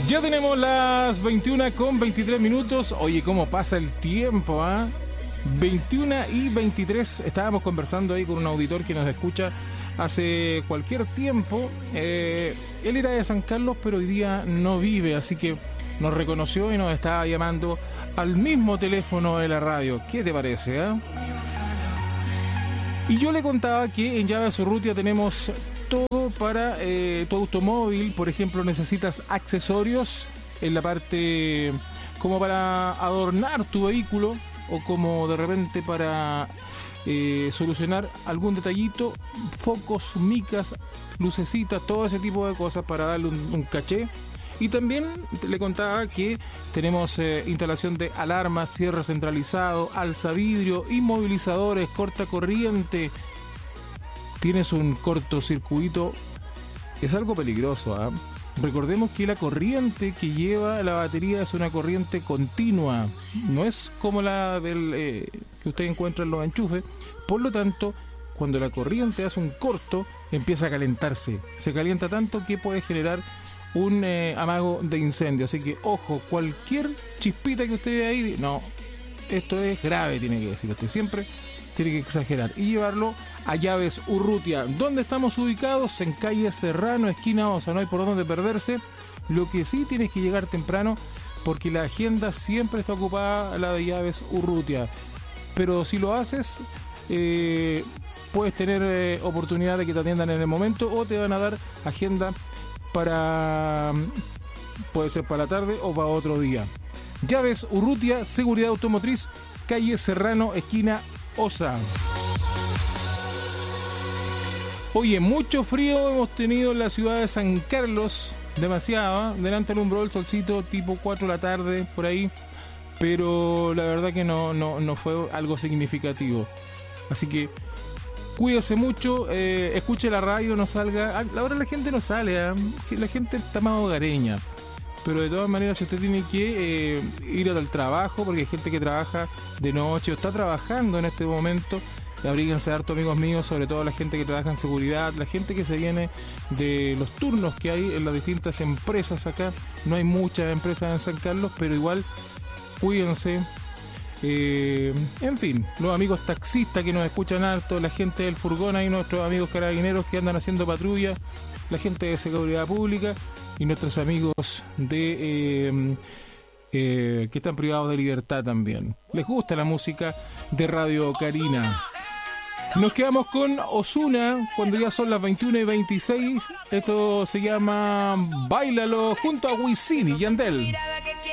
Ya tenemos las 21:23. Oye, cómo pasa el tiempo, ¿ah? 21:23. Estábamos conversando ahí con un auditor que nos escucha hace cualquier tiempo. Él era de San Carlos, pero hoy día no vive, así que nos reconoció y nos estaba llamando al mismo teléfono de la radio. ¿Qué te parece, ah? Y yo le contaba que en Llaves Urrutia tenemos todo para tu automóvil. Por ejemplo, necesitas accesorios en la parte como para adornar tu vehículo o como de repente para solucionar algún detallito, focos, micas, lucecitas, todo ese tipo de cosas para darle un caché. Y también le contaba que tenemos instalación de alarmas, cierre centralizado, alzavidrio, inmovilizadores, cortacorriente. Tienes un cortocircuito, es algo peligroso, ¿eh? Recordemos que la corriente que lleva la batería es una corriente continua, no es como la del que usted encuentra en los enchufes. Por lo tanto, cuando la corriente hace un corto, empieza a calentarse. Se calienta tanto que puede generar un amago de incendio. Así que, ojo, cualquier chispita que usted vea ahí, no, esto es grave, tiene que decir usted. Siempre tiene que exagerar y llevarlo a Llaves Urrutia. ¿Dónde estamos ubicados? En calle Serrano, esquina Osa. No hay por dónde perderse. Lo que sí tienes que llegar temprano, porque la agenda siempre está ocupada, la de Llaves Urrutia. Pero si lo haces, puedes tener oportunidad de que te atiendan en el momento, o te van a dar agenda para, puede ser para la tarde o para otro día. Llaves Urrutia, seguridad automotriz, calle Serrano, esquina Osa. Oye, mucho frío hemos tenido en la ciudad de San Carlos, demasiado, ¿eh? Delante alumbró el solcito tipo 4 de la tarde, por ahí, pero la verdad que no fue algo significativo. Así que cuídese mucho, escuche la radio, no salga. Ahora la gente no sale, ¿eh? La gente está más hogareña. Pero de todas maneras, si usted tiene que ir al trabajo, porque hay gente que trabaja de noche o está trabajando en este momento, abríguense harto, amigos míos, sobre todo la gente que trabaja en seguridad, la gente que se viene de los turnos que hay en las distintas empresas acá. No hay muchas empresas en San Carlos, pero igual cuídense. En fin, los amigos taxistas que nos escuchan harto, la gente del furgón, ahí nuestros amigos carabineros que andan haciendo patrulla, la gente de seguridad pública y nuestros amigos de que están privados de libertad también. Les gusta la música de Radio Carina. Nos quedamos con Ozuna cuando ya son las 21:26. Esto se llama Báilalo junto a Wisin y Yandel.